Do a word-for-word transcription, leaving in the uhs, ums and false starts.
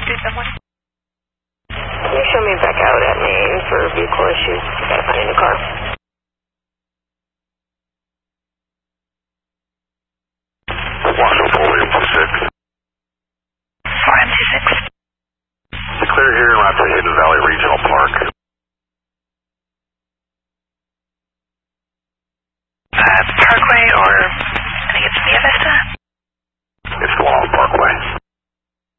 two seven one. Can you show me back out at Maine for vehicle issues?